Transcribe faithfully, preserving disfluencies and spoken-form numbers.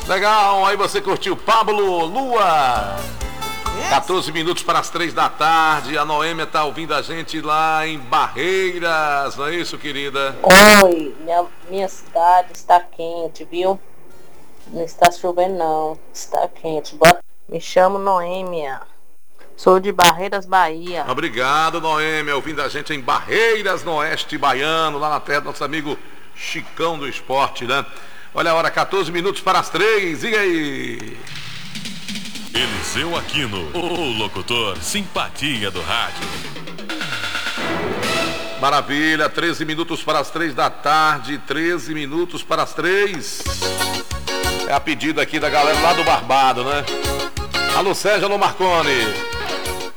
Legal, aí você curtiu Pablo Lua. quatorze minutos para as três da tarde. A Noêmia tá ouvindo a gente lá em Barreiras, não é isso, querida? Oi, minha, minha cidade está quente, viu? Não está chovendo não, está quente. Boa... Me chamo Noêmia, sou de Barreiras, Bahia. Obrigado, Noêmia, ouvindo a gente em Barreiras, no oeste baiano, lá na terra do nosso amigo Chicão do Esporte, né? Olha a hora, quatorze minutos para as três, e aí? Eliseu Aquino, o locutor simpatia do rádio. Maravilha, treze minutos para as três da tarde, treze minutos para as três. É a pedida aqui da galera lá do Barbado, né? Alô, Sérgio, alô, Marconi.